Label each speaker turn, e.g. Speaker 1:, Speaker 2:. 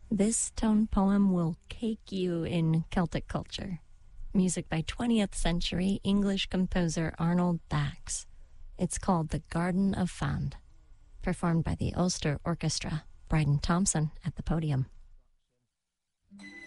Speaker 1: This tone poem will cake you in Celtic culture. Music by 20th century English composer Arnold Bax. It's called The Garden of Fand, performed by the Ulster Orchestra. Bryden Thompson at the podium.